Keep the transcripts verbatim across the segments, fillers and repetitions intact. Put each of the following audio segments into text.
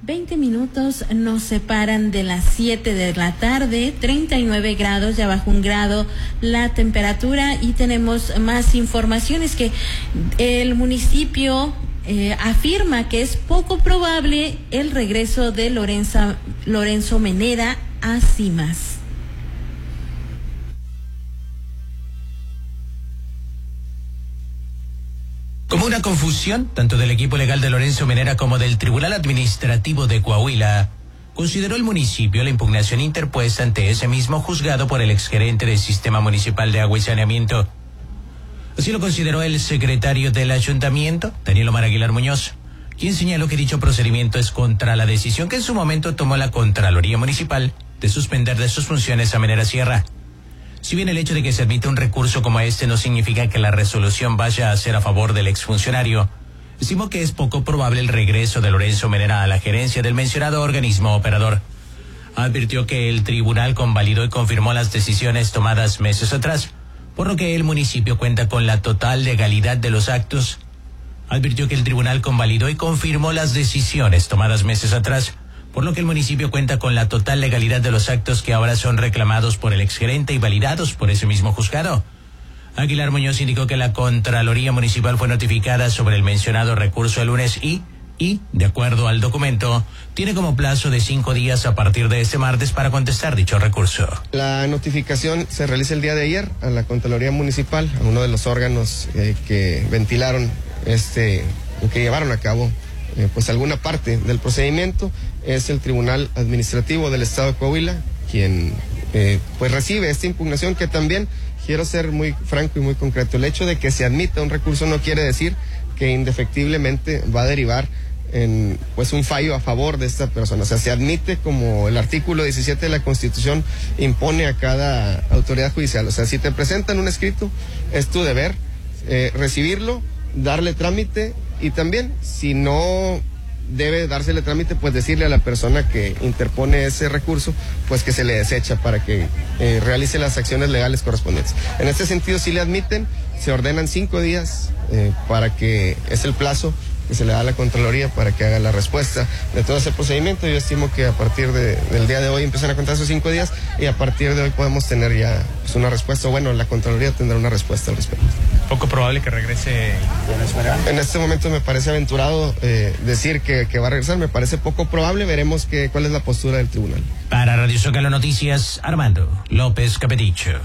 veinte minutos nos separan de las siete de la tarde, treinta y nueve grados, ya bajó un grado la temperatura y tenemos más informaciones que el municipio eh, afirma que es poco probable el regreso de Lorenza, Lorenzo Menera a Cimas. Como una confusión, tanto del equipo legal de Lorenzo Menera como del Tribunal Administrativo de Coahuila, consideró el municipio la impugnación interpuesta ante ese mismo juzgado por el exgerente del Sistema Municipal de Agua y Saneamiento. Así lo consideró el secretario del Ayuntamiento, Daniel Omar Aguilar Muñoz, quien señaló que dicho procedimiento es contra la decisión que en su momento tomó la Contraloría Municipal de suspender de sus funciones a Menera Sierra. Si bien el hecho de que se admita un recurso como este no significa que la resolución vaya a ser a favor del exfuncionario, estimó que es poco probable el regreso de Lorenzo Menera a la gerencia del mencionado organismo operador. Advirtió que el tribunal convalidó y confirmó las decisiones tomadas meses atrás, por lo que el municipio cuenta con la total legalidad de los actos. Advirtió que el tribunal convalidó y confirmó las decisiones tomadas meses atrás, por lo que el municipio cuenta con la total legalidad de los actos que ahora son reclamados por el exgerente y validados por ese mismo juzgado. Aguilar Muñoz indicó que la Contraloría Municipal fue notificada sobre el mencionado recurso el lunes y, y, de acuerdo al documento, tiene como plazo de cinco días a partir de este martes para contestar dicho recurso. La notificación se realiza el día de ayer a la Contraloría Municipal, a uno de los órganos eh, que ventilaron, este, que llevaron a cabo Eh, pues alguna parte del procedimiento. Es el Tribunal Administrativo del Estado de Coahuila quien eh, pues recibe esta impugnación, que también quiero ser muy franco y muy concreto. El hecho de que se admita un recurso no quiere decir que indefectiblemente va a derivar en pues un fallo a favor de esta persona. O sea, se admite como el artículo diecisiete de la Constitución impone a cada autoridad judicial. O sea, si te presentan un escrito, es tu deber eh, recibirlo, darle trámite. Y también, si no debe dársele trámite, pues decirle a la persona que interpone ese recurso, pues que se le desecha para que eh, realice las acciones legales correspondientes. En este sentido, si le admiten, se ordenan cinco días eh, para que es el plazo que se le da a la Contraloría para que haga la respuesta de todo ese procedimiento. Yo estimo que a partir de, del día de hoy empiezan a contar esos cinco días y a partir de hoy podemos tener ya pues, una respuesta. Bueno, la Contraloría tendrá una respuesta al respecto. ¿Poco probable que regrese Lorenzo Menera? En este momento me parece aventurado eh, decir que, que va a regresar, me parece poco probable. Veremos que, cuál es la postura del tribunal. Para Radio Zócalo Noticias, Armando López Capeticho.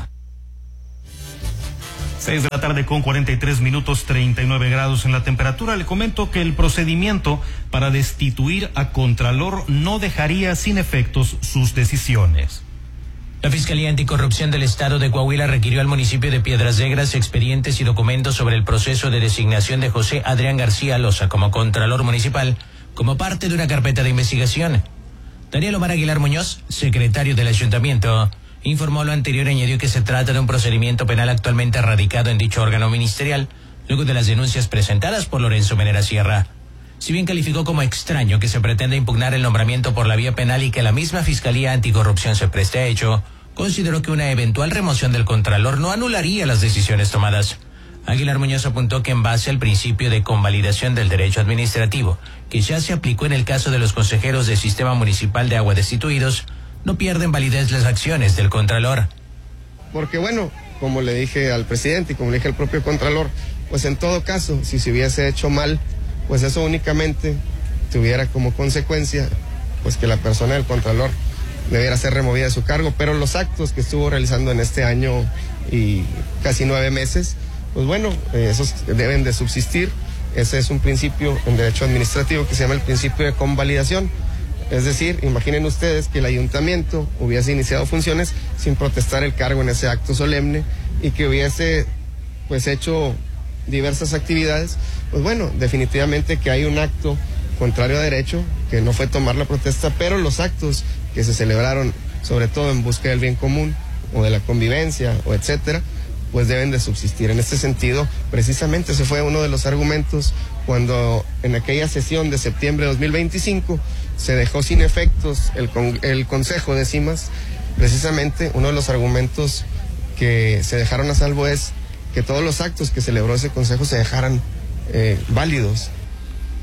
seis de la tarde con cuarenta y tres minutos, treinta y nueve grados en la temperatura. Le comento que el procedimiento para destituir a Contralor no dejaría sin efectos sus decisiones. La Fiscalía Anticorrupción del Estado de Coahuila requirió al municipio de Piedras Negras expedientes y documentos sobre el proceso de designación de José Adrián García Loza como Contralor Municipal, como parte de una carpeta de investigación. Daniel Omar Aguilar Muñoz, secretario del Ayuntamiento, informó lo anterior y añadió que se trata de un procedimiento penal actualmente radicado en dicho órgano ministerial, luego de las denuncias presentadas por Lorenzo Menera Sierra. Si bien calificó como extraño que se pretenda impugnar el nombramiento por la vía penal y que la misma Fiscalía Anticorrupción se preste a ello, consideró que una eventual remoción del Contralor no anularía las decisiones tomadas. Aguilar Muñoz apuntó que en base al principio de convalidación del derecho administrativo, que ya se aplicó en el caso de los consejeros del Sistema Municipal de Agua destituidos, no pierden validez las acciones del Contralor. Porque bueno, como le dije al presidente y como le dije al propio Contralor, pues en todo caso, si se hubiese hecho mal, pues eso únicamente tuviera como consecuencia pues que la persona del Contralor debiera ser removida de su cargo, pero los actos que estuvo realizando en este año y casi nueve meses, pues bueno, eh, esos deben de subsistir. Ese es un principio en derecho administrativo que se llama el principio de convalidación. Es decir, imaginen ustedes que el ayuntamiento hubiese iniciado funciones sin protestar el cargo en ese acto solemne y que hubiese pues hecho diversas actividades. Pues bueno, definitivamente que hay un acto contrario a derecho, que no fue tomar la protesta, pero los actos que se celebraron, sobre todo en busca del bien común o de la convivencia o etcétera, pues deben de subsistir. En este sentido, precisamente ese fue uno de los argumentos cuando en aquella sesión de septiembre de dos mil veinticinco se dejó sin efectos el, con, el Consejo de Cimas. Precisamente uno de los argumentos que se dejaron a salvo es que todos los actos que celebró ese Consejo se dejaran eh, válidos.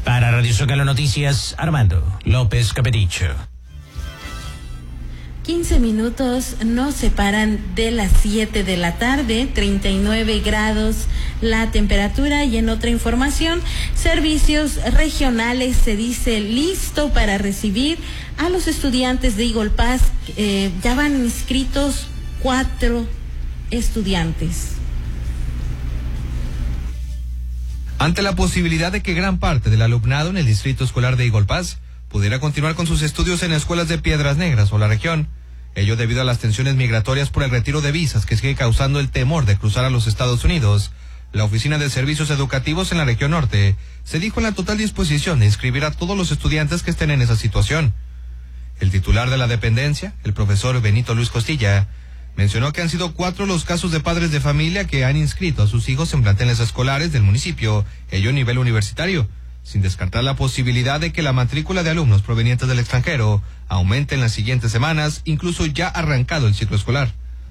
Para Radio Zócalo Noticias, Armando López Capericho. quince minutos nos separan de las siete de la tarde, treinta y nueve grados la temperatura. Y en otra información, Servicios Regionales se dice listo para recibir a los estudiantes de Eagle Pass. Eh, ya van inscritos cuatro estudiantes. Ante la posibilidad de que gran parte del alumnado en el distrito escolar de Eagle Pass pudiera continuar con sus estudios en escuelas de Piedras Negras o la región, ello debido a las tensiones migratorias por el retiro de visas que sigue causando el temor de cruzar a los Estados Unidos, la Oficina de Servicios Educativos en la región norte se dijo en la total disposición de inscribir a todos los estudiantes que estén en esa situación. El titular de la dependencia, el profesor Benito Luis Costilla, mencionó que han sido cuatro los casos de padres de familia que han inscrito a sus hijos en planteles escolares del municipio, ello a nivel universitario, sin descartar la posibilidad de que la matrícula de alumnos provenientes del extranjero aumente en las siguientes semanas, incluso ya arrancado el ciclo escolar.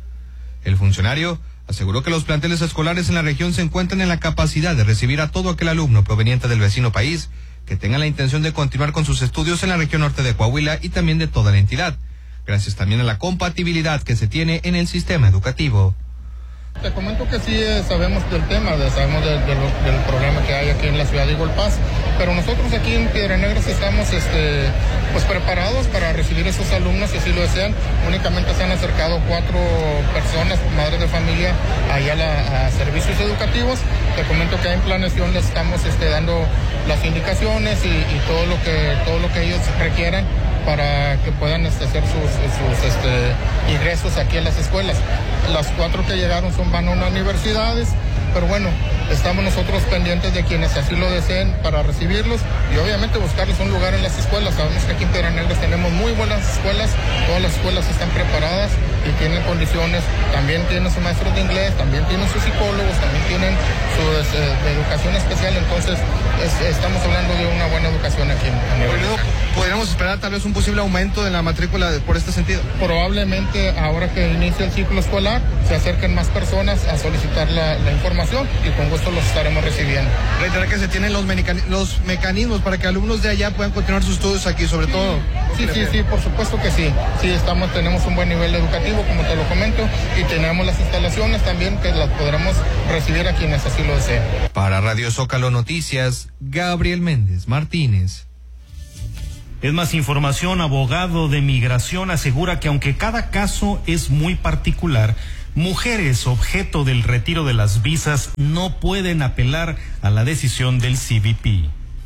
El funcionario aseguró que los planteles escolares en la región se encuentran en la capacidad de recibir a todo aquel alumno proveniente del vecino país que tenga la intención de continuar con sus estudios en la región norte de Coahuila y también de toda la entidad, gracias también a la compatibilidad que se tiene en el sistema educativo. Te comento que sí eh, sabemos del tema, de, sabemos de, de lo, del problema que hay aquí en la ciudad de Eagle Pass, pero nosotros aquí en Piedras Negras estamos este, pues preparados para recibir a esos alumnos si así lo desean. Únicamente se han acercado cuatro personas, madres de familia, allá a, la, a servicios educativos. Te comento que en planeación les estamos este, dando las indicaciones y, y todo lo que todo lo que ellos requieran para que puedan este, hacer sus, sus este, ingresos aquí en las escuelas. Las cuatro que llegaron son van a unas universidades, pero bueno, estamos nosotros pendientes de quienes así lo deseen para recibirlos y obviamente buscarles un lugar en las escuelas. Sabemos que aquí en Piedras Negras tenemos muy buenas escuelas, todas las escuelas están preparadas y tienen condiciones, también tienen sus maestros de inglés, también tienen sus psicólogos, también tienen su eh, de educación especial, entonces es, estamos hablando de una buena educación aquí en, en Piedras. ¿Podríamos esperar tal vez un posible aumento de la matrícula por este sentido? Probablemente ahora que inicia el ciclo escolar se acerquen más personas a solicitar la, la información y con gusto los estaremos recibiendo. Reiterar que se tienen los, los mecanismos para que alumnos de allá puedan continuar sus estudios aquí, sobre todo. Sí, sí, sí, por supuesto que sí. Sí, estamos, tenemos un buen nivel educativo, como te lo comento, y tenemos las instalaciones también que las podremos recibir a quienes así lo deseen. Para Radio Zócalo Noticias, Gabriel Méndez Martínez. Es más información, abogado de migración asegura que aunque cada caso es muy particular, mujeres objeto del retiro de las visas no pueden apelar a la decisión del C B P.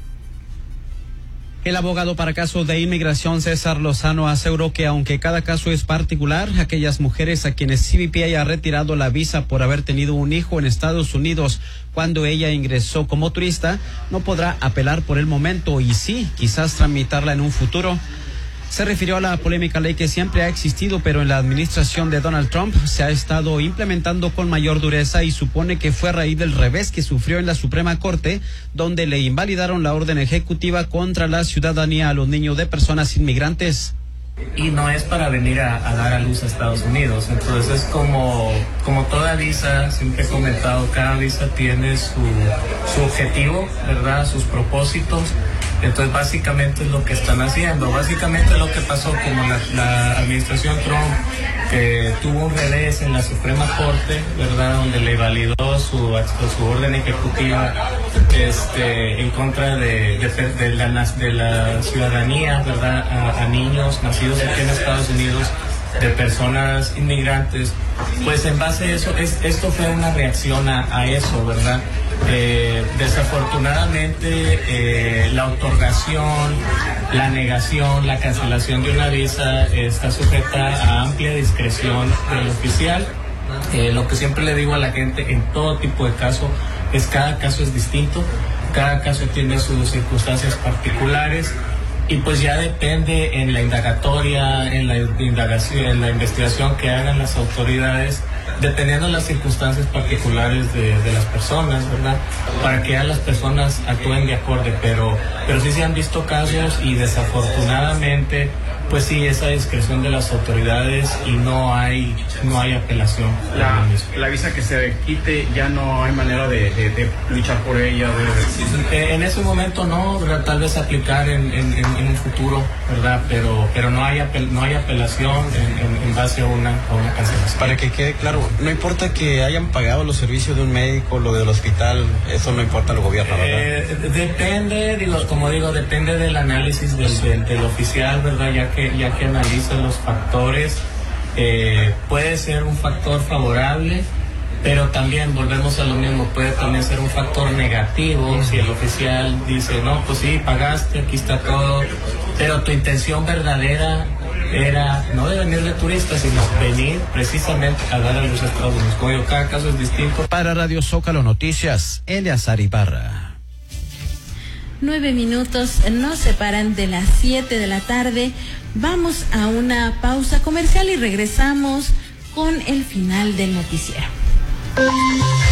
El abogado para casos de inmigración César Lozano aseguró que aunque cada caso es particular, aquellas mujeres a quienes C B P haya retirado la visa por haber tenido un hijo en Estados Unidos cuando ella ingresó como turista, no podrá apelar por el momento y sí, quizás tramitarla en un futuro. Se refirió a la polémica ley que siempre ha existido, pero en la administración de Donald Trump se ha estado implementando con mayor dureza y supone que fue a raíz del revés que sufrió en la Suprema Corte, donde le invalidaron la orden ejecutiva contra la ciudadanía a los niños de personas inmigrantes. Y no es para venir a, a dar a luz a Estados Unidos, entonces es como, como toda visa, siempre he comentado, cada visa tiene su, su objetivo, ¿verdad?, sus propósitos. Entonces básicamente es lo que están haciendo, básicamente lo que pasó como la, la administración Trump, que tuvo un revés en la Suprema Corte, ¿verdad?, donde le validó su, su orden ejecutiva este, en contra de, de, de, la, de la ciudadanía, ¿verdad?, a, a niños nacidos aquí en Estados Unidos, de personas inmigrantes. Pues en base a eso, es, esto fue una reacción a, a eso, ¿verdad? Eh, desafortunadamente eh, la otorgación, la negación, la cancelación de una visa eh, está sujeta a amplia discreción del oficial. Eh, lo que siempre le digo a la gente en todo tipo de caso es cada caso es distinto, cada caso tiene sus circunstancias particulares. Y pues ya depende en la indagatoria, en la indagación, en la investigación que hagan las autoridades, dependiendo de las circunstancias particulares de, de las personas, ¿verdad?, para que ya las personas actúen de acorde, pero, pero sí se han visto casos y desafortunadamente pues sí, esa discreción de las autoridades y no hay no hay apelación. La, la visa que se quite, ya no hay manera de, de, de luchar por ella. De... Eh, en ese momento no, ¿verdad? Tal vez aplicar en, en, en un futuro, ¿verdad? Pero pero no hay apel, no hay apelación en, en, en base a una, a una cancelación. Para que quede claro, no importa que hayan pagado los servicios de un médico, lo del hospital, eso no importa al gobierno, ¿verdad? Eh, depende, digo, como digo, depende del análisis del, del, del oficial, ¿verdad? Ya que ya que analiza los factores, eh, puede ser un factor favorable, pero también volvemos a lo mismo, puede también ser un factor negativo si el oficial dice, no, pues sí, pagaste, aquí está todo, pero tu intención verdadera era no de venir de turista, sino venir precisamente a dar a los Estados Unidos. Como digo, cada caso es distinto. Para Radio Zócalo Noticias, Eleazar Ibarra. Nueve minutos nos separan de las siete de la tarde. Vamos a una pausa comercial y regresamos con el final del noticiero.